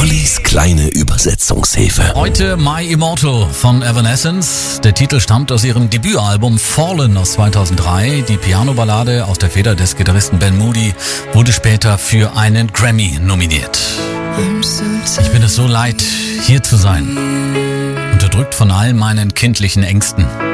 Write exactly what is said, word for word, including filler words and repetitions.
Ollis kleine Übersetzungshilfe. Heute My Immortal von Evanescence. Der Titel stammt aus ihrem Debütalbum Fallen aus zweitausenddrei. Die Piano-Ballade aus der Feder des Gitarristen Ben Moody wurde später für einen Grammy nominiert. Ich bin es so leid, hier zu sein. Unterdrückt von all meinen kindlichen Ängsten.